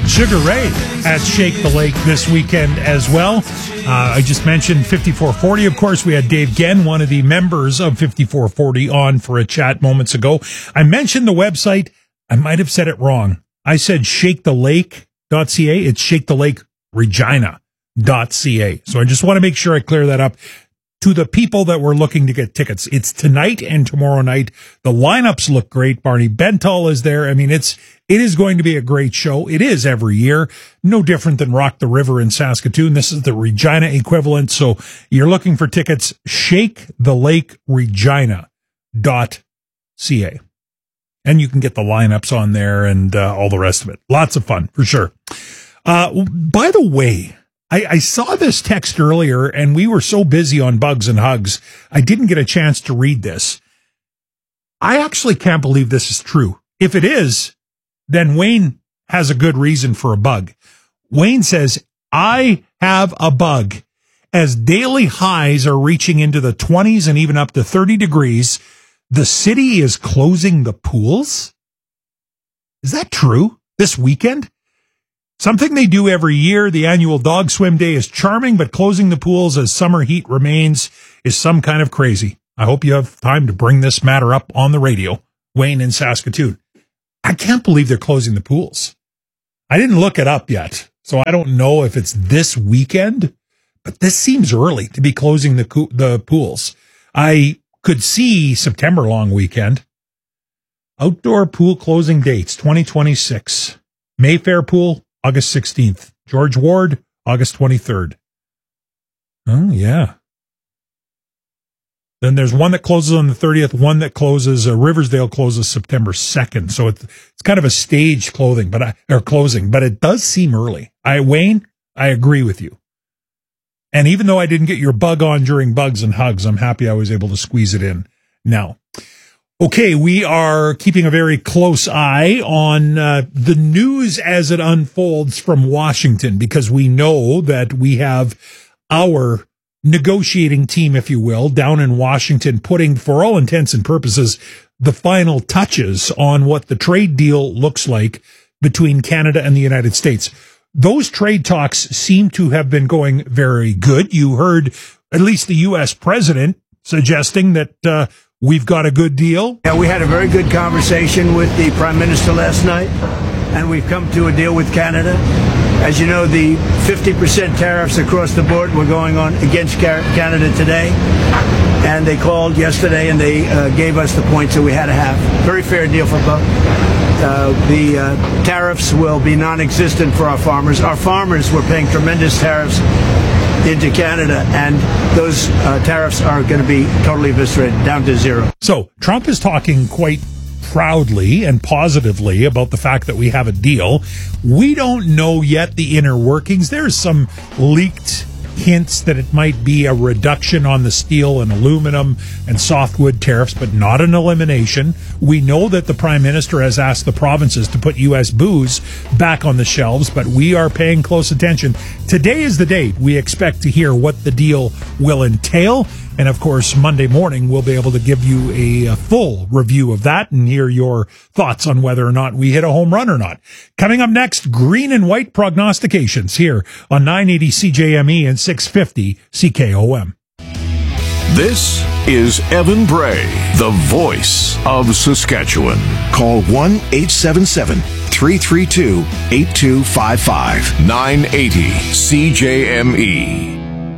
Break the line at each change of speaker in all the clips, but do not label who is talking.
Sugar Ray at Shake the Lake this weekend as well. I just mentioned 5440. Of course, we had Dave Genn, one of the members of 5440, on for a chat moments ago. I mentioned the website. I might have said it wrong. I said shakethelake.ca. It's shakethelakeregina.ca. So I just want to make sure I clear that up to the people that were looking to get tickets. It's tonight and tomorrow night. The lineups look great. Barney Bentall is there. I mean, it is going to be a great show. It is every year. No different than Rock the River in Saskatoon. This is the Regina equivalent. So you're looking for tickets, shakethelakeregina.ca. And you can get the lineups on there and all the rest of it. Lots of fun, for sure. By the way, I saw this text earlier, and we were so busy on Bugs and Hugs, I didn't get a chance to read this. I actually can't believe this is true. If it is, then Wayne has a good reason for a bug. Wayne says, I have a bug. As daily highs are reaching into the 20s and even up to 30 degrees, the city is closing the pools? Is that true? This weekend? Something they do every year. The annual dog swim day is charming, but closing the pools as summer heat remains is some kind of crazy. I hope you have time to bring this matter up on the radio. Wayne in Saskatoon. I can't believe they're closing the pools. I didn't look it up yet, so I don't know if it's this weekend, but this seems early to be closing the pools. I could see September long weekend. Outdoor pool closing dates, 2026. Mayfair Pool, August 16th. George Ward, August 23rd. Oh, yeah. Then there's one that closes on the 30th, one that closes, Riversdale closes September 2nd. So it's kind of a staged closing, but it does seem early. Wayne, I agree with you. And even though I didn't get your bug on during Bugs and Hugs, I'm happy I was able to squeeze it in now. Okay, we are keeping a very close eye on the news as it unfolds from Washington, because we know that we have our negotiating team, if you will, down in Washington, putting, for all intents and purposes, the final touches on what the trade deal looks like between Canada and the United States. Those trade talks seem to have been going very good. You heard at least the U.S. president suggesting that we've got a good deal.
Yeah, we had a very good conversation with the Prime Minister last night, and we've come to a deal with Canada. As you know, the 50% tariffs across the board were going on against Canada today, and they called yesterday and they gave us the points that we had to have. Very fair deal for both. The tariffs will be non-existent for our farmers. Our farmers were paying tremendous tariffs into Canada, and those tariffs are going to be totally eviscerated, down to zero.
So Trump is talking quite proudly and positively about the fact that we have a deal. We don't know yet the inner workings. There's some leaked hints that it might be a reduction on the steel and aluminum and softwood tariffs, but not an elimination. We know that the Prime Minister has asked the provinces to put U.S. booze back on the shelves, but we are paying close attention. Today is the date we expect to hear what the deal will entail. And of course, Monday morning, we'll be able to give you a full review of that and hear your thoughts on whether or not we hit a home run or not. Coming up next, green and white prognostications here on 980 CJME and 650 CKOM.
This is Evan Bray, the voice of Saskatchewan.
Call 1-877-332-8255.
980 CJME.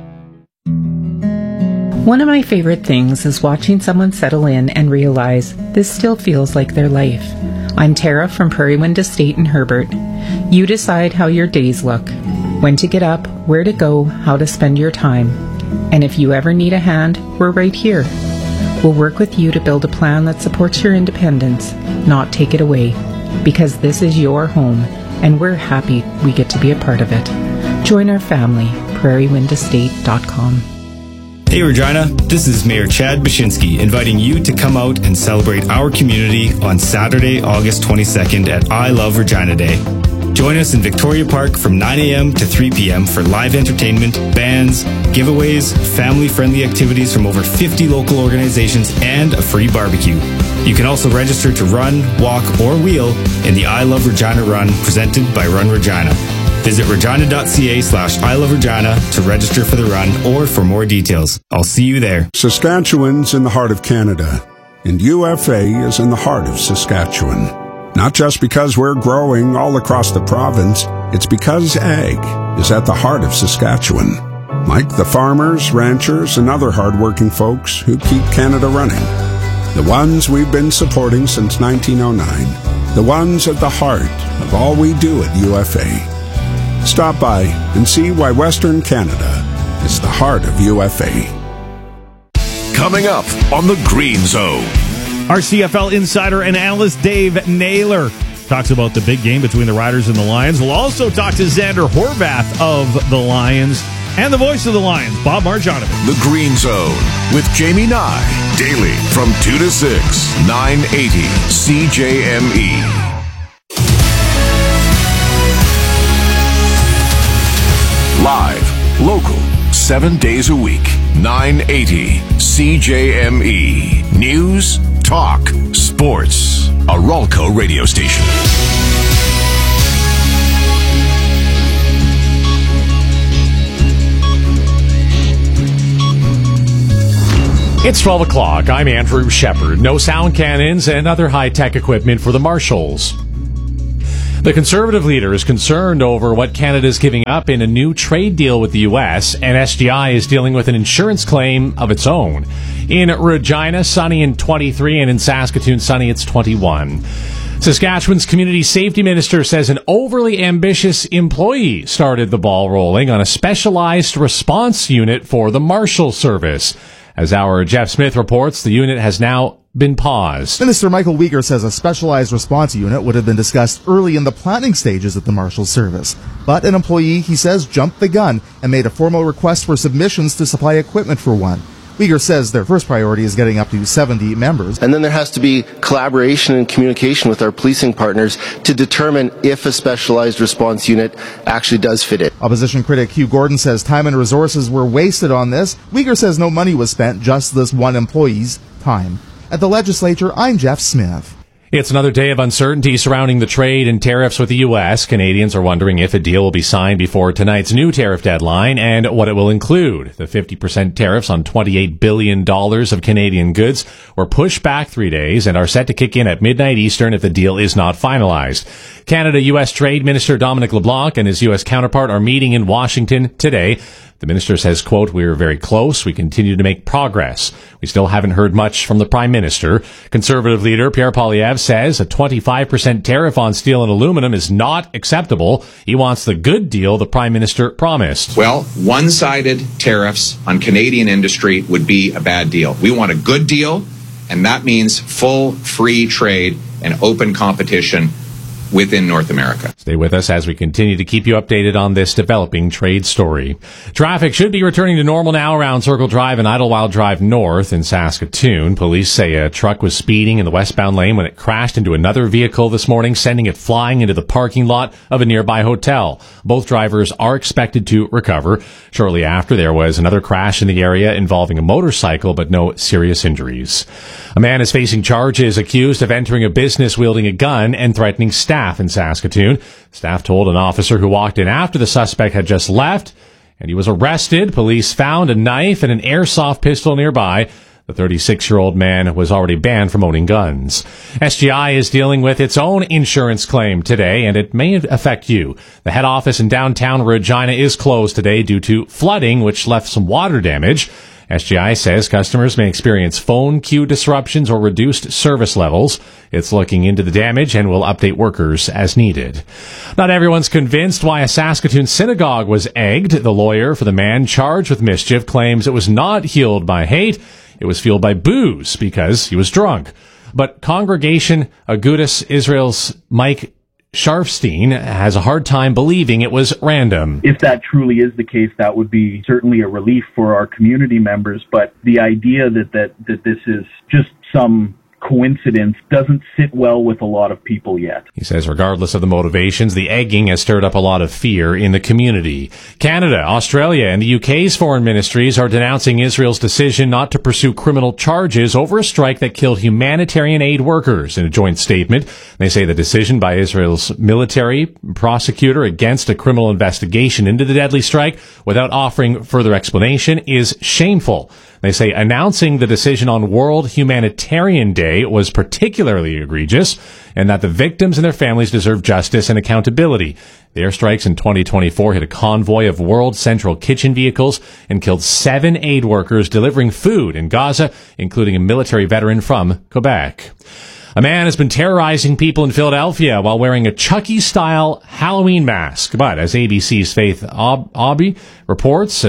One of my favorite things is watching someone settle in and realize this still feels like their life. I'm Tara from Prairie Wind Estate in Herbert. You decide how your days look, when to get up, where to go, how to spend your time. And if you ever need a hand, we're right here. We'll work with you to build a plan that supports your independence, not take it away. Because this is your home, and we're happy we get to be a part of it. Join our family, prairiewindestate.com.
Hey Regina, this is Mayor Chad Baczynski inviting you to come out and celebrate our community on Saturday, August 22nd at I Love Regina Day. Join us in Victoria Park from 9 a.m. to 3 p.m. for live entertainment, bands, giveaways, family-friendly activities from over 50 local organizations, and a free barbecue. You can also register to run, walk, or wheel in the I Love Regina Run presented by Run Regina. Visit regina.ca/I Love Regina to register for the run or for more details. I'll see you there.
Saskatchewan's in the heart of Canada, and UFA is in the heart of Saskatchewan. Not just because we're growing all across the province, it's because ag is at the heart of Saskatchewan. Like the farmers, ranchers, and other hardworking folks who keep Canada running. The ones we've been supporting since 1909. The ones at the heart of all we do at UFA. Stop by and see why Western Canada is the heart of UFA.
Coming up on the Green Zone.
Our CFL insider and analyst Dave Naylor talks about the big game between the Riders and the Lions. We'll also talk to Xander Horvath of the Lions and the voice of the Lions, Bob Marjanovic.
The Green Zone with Jamie Nye. Daily from 2 to 6, 980 CJME. Live, local, 7 days a week, 980 CJME. News, talk, sports. A Ralco radio station.
It's 12 o'clock. I'm Andrew Shepard. No sound cannons and other high-tech equipment for the Marshals. The Conservative leader is concerned over what Canada is giving up in a new trade deal with the U.S., and SGI is dealing with an insurance claim of its own. In Regina, sunny and 23, and in Saskatoon, sunny, it's 21. Saskatchewan's community safety minister says an overly ambitious employee started the ball rolling on a specialized response unit for the Marshal Service. As our Jeff Smith reports, the unit has now been paused.
Minister Michael Uyghur says a specialized response unit would have been discussed early in the planning stages at the Marshal Service. But an employee, he says, jumped the gun and made a formal request for submissions to supply equipment for one. Uyghur says their first priority is getting up to 70 members.
And then there has to be collaboration and communication with our policing partners to determine if a specialized response unit actually does fit it.
Opposition critic Hugh Gordon says time and resources were wasted on this. Uyghur says no money was spent, just this one employee's time. At the legislature, I'm Jeff Smith.
It's another day of uncertainty surrounding the trade and tariffs with the U.S. Canadians are wondering if a deal will be signed before tonight's new tariff deadline and what it will include. The 50% tariffs on $28 billion of Canadian goods were pushed back 3 days and are set to kick in at midnight Eastern if the deal is not finalized. Canada-U.S. Trade Minister Dominic LeBlanc and his U.S. counterpart are meeting in Washington today. The minister says, quote, "We are very close. We continue to make progress. We still haven't heard much from the Prime Minister." Conservative leader Pierre Poilievre says a 25% tariff on steel and aluminum is not acceptable. He wants the good deal the Prime Minister promised.
Well, one-sided tariffs on Canadian industry would be a bad deal. We want a good deal, and that means full free trade and open competition within North America.
Stay with us as we continue to keep you updated on this developing trade story. Traffic should be returning to normal now around Circle Drive and Idlewild Drive North in Saskatoon. Police say a truck was speeding in the westbound lane when it crashed into another vehicle this morning, sending it flying into the parking lot of a nearby hotel. Both drivers are expected to recover. Shortly after, there was another crash in the area involving a motorcycle, but no serious injuries. A man is facing charges accused of entering a business wielding a gun and threatening staff in Saskatoon. Staff told an officer who walked in after the suspect had just left, and he was arrested. Police found a knife and an airsoft pistol nearby. The 36-year-old man was already banned from owning guns. SGI is dealing with its own insurance claim today, and it may affect you. The head office in downtown Regina is closed today due to flooding, which left some water damage. SGI says customers may experience phone queue disruptions or reduced service levels. It's looking into the damage and will update workers as needed. Not everyone's convinced why a Saskatoon synagogue was egged. The lawyer for the man charged with mischief claims it was not fueled by hate. It was fueled by booze because he was drunk. But Congregation Agudas Israel's Mike Sharfstein has a hard time believing it was random.
If that truly is the case, that would be certainly a relief for our community members. But the idea that this is just some coincidence doesn't sit well with a lot of people yet.
He says regardless of the motivations, the egging has stirred up a lot of fear in the community. Canada, Australia, and the UK's foreign ministries are denouncing Israel's decision not to pursue criminal charges over a strike that killed humanitarian aid workers. In a joint statement, they say the decision by Israel's military prosecutor against a criminal investigation into the deadly strike without offering further explanation is shameful. They say announcing the decision on World Humanitarian Day was particularly egregious and that the victims and their families deserve justice and accountability. The airstrikes in 2024 hit a convoy of World Central Kitchen vehicles and killed 7 aid workers delivering food in Gaza, including a military veteran from Quebec. A man has been terrorizing people in Philadelphia while wearing a Chucky-style Halloween mask. But as ABC's Faith Aubry reports,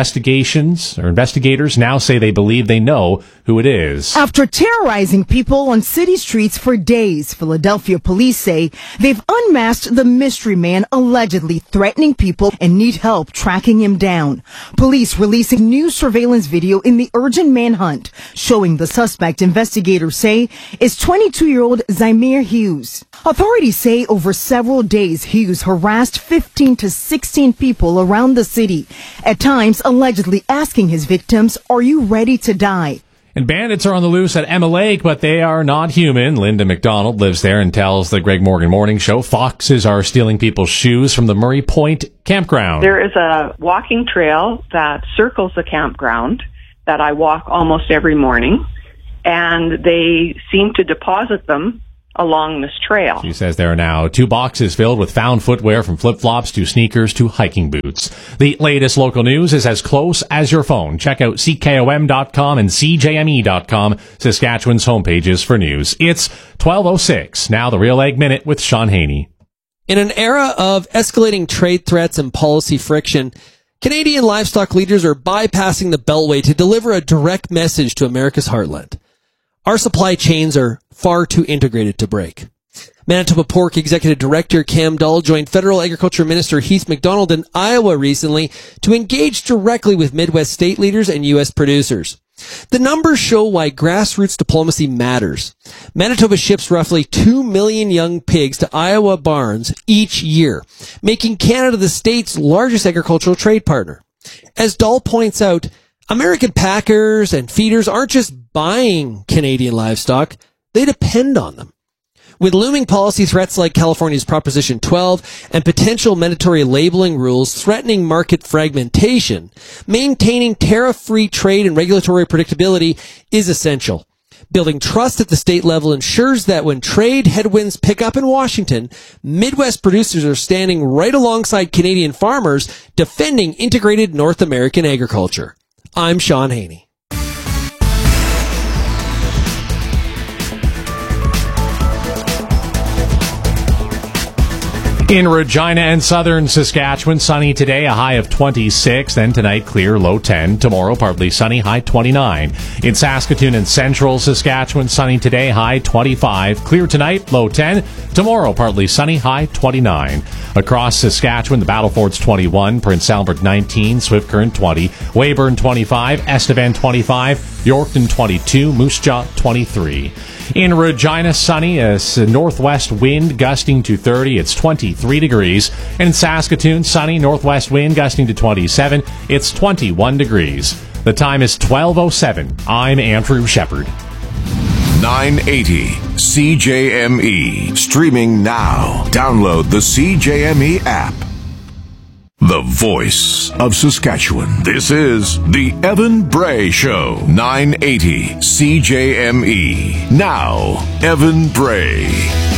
investigators now say they believe they know who it is.
After terrorizing people on city streets for days, Philadelphia police say they've unmasked the mystery man allegedly threatening people and need help tracking him down. Police releasing new surveillance video in the urgent manhunt showing the suspect investigators say is 22-year-old Zymir Hughes. Authorities say over several days Hughes harassed 15 to 16 people around the city, at times allegedly asking his victims, "Are you ready to die?"
And bandits are on the loose at Emma Lake, but they are not human. Linda McDonald lives there and tells the Greg Morgan Morning Show foxes are stealing people's shoes from the Murray Point campground.
There is a walking trail that circles the campground that I walk almost every morning, and they seem to deposit them along this trail.
She says there are now 2 boxes filled with found footwear from flip-flops to sneakers to hiking boots. The latest local news is as close as your phone. Check out CKOM.com and CJME.com, Saskatchewan's homepages for news. It's 12:06. Now the Real Ag Minute with Sean Haney.
In an era of escalating trade threats and policy friction, Canadian livestock leaders are bypassing the Beltway to deliver a direct message to America's heartland. Our supply chains are far too integrated to break. Manitoba Pork Executive Director Cam Dull joined Federal Agriculture Minister Heath MacDonald in Iowa recently to engage directly with Midwest state leaders and U.S. producers. The numbers show why grassroots diplomacy matters. Manitoba ships roughly 2 million young pigs to Iowa barns each year, making Canada the state's largest agricultural trade partner. As Dull points out, American packers and feeders aren't just buying Canadian livestock, they depend on them. With looming policy threats like California's Proposition 12 and potential mandatory labeling rules threatening market fragmentation, maintaining tariff-free trade and regulatory predictability is essential. Building trust at the state level ensures that when trade headwinds pick up in Washington, Midwest producers are standing right alongside Canadian farmers defending integrated North American agriculture. I'm Sean Haney.
In Regina and southern Saskatchewan, sunny today, a high of 26. Then tonight, clear, low 10. Tomorrow, partly sunny, high 29. In Saskatoon and central Saskatchewan, sunny today, high 25. Clear tonight, low 10. Tomorrow, partly sunny, high 29. Across Saskatchewan, the Battlefords 21, Prince Albert 19, Swift Current 20, Weyburn 25, Estevan 25, Yorkton 22, Moose Jaw 23. In Regina, sunny, a northwest wind gusting to 30. It's 23 degrees. And in Saskatoon, sunny, northwest wind gusting to 27. It's 21 degrees. The time is 12:07. I'm Andrew Shepard.
980 CJME. Streaming now. Download the CJME app. The voice of Saskatchewan. This is the Evan Bray Show. 980 CJME. Now, Evan Bray.